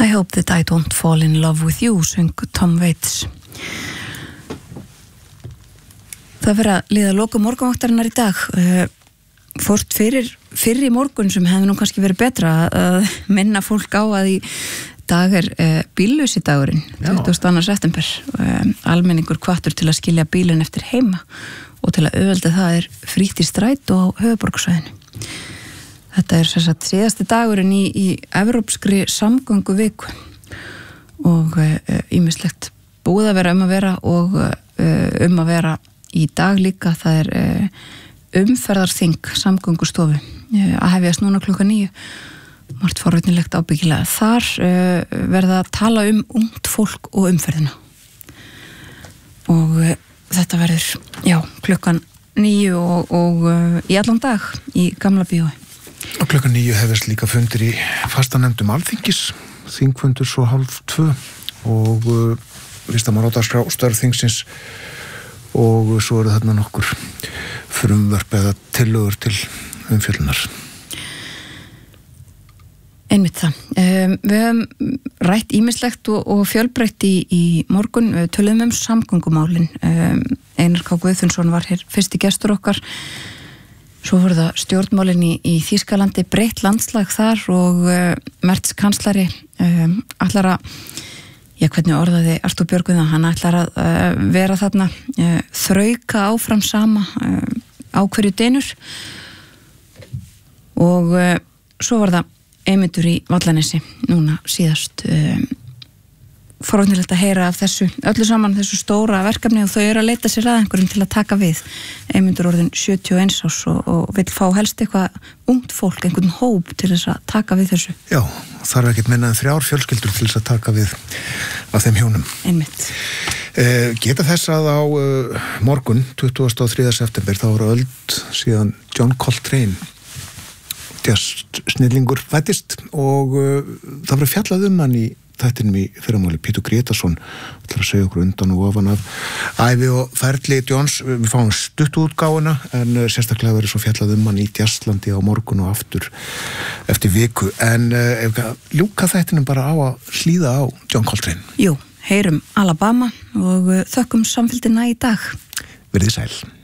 I hope that I don't fall in love with you, söng Tom Waits. Það verið að líða loka morgunvaktarinnar í dag. Fórst fyrir í morgun sem hefði nú kannski verið betra að minna fólk á að í dag bíllausi dagurinn, 22. september. Almenningur hvattur til að skilja bílinn eftir heima og til að auðvelda það frítt í strætó á höfuðborgarsvæðinu. Þetta sem sagt síðasti dagurinn í evrópskri samgöngu viku og ýmislegt búið að vera og að vera í dag líka. Það umferðarþing samgöngustofu að hefjast núna 9:00. Margt forvitnilegt ábyggilega. Þar verða að tala ungt fólk og umferðina. Og þetta verður, 9:00 og í allan dag í Gamla bíói. Og 9:00 hefist líka fundir í fastanefndum Alþingis, þingfundur svo 1:30 og fyrsta dagskrá störf þingsins og svo eru þarna nokkur frumvörp eða tillögur til umfjöllunar. Einmitt það. Við höfum rætt ýmislegt og fjölbreytt í morgun. Við töluðum samgöngumálin. Einar K. Guðfinnsson var hér fyrsti gestur okkar. Svo voru það stjórnmálin í Þýskalandi, breytt landslag þar og Merz kanslari ætlar að, hvernig orðaði Artúr Björgvin það, hann ætlar að vera þarna, þrauka áfram sama á hverju dynur og svo var það Eymundur í Vallanesi núna síðast. Forvitnilegt að heyra af þessu öllu saman, þessu stóra verkefni og þau eru að leita sér að einhverjum til að taka við. Eymundur orðinn 71 árs og vill fá helst eitthvað ungt fólk, einhvern hóp til þess að taka við þessu. Já, þarf ekkert minna en 3 fjölskyldur til þess að taka við af þeim hjónum. Einmitt. Geta þess að á morgun 23. september þá voru öld síðan John Coltrane snillingur fæddist og það var fjallað hann í þættinum í fyrramáli. Pétur Grétarsson ætlar að segja okkur undan og ofan af ævi og ferli Johns. Við fáum stuttútgáfuna en sérstaklega verið svo fjallað hann í Jazzlandi á morgun og aftur eftir viku. En ef við ljúka þættinum bara á að hlýða á John Coltrane. Jú, heyrum Alabama og þökkum samfylgdina í dag. Verið sæl.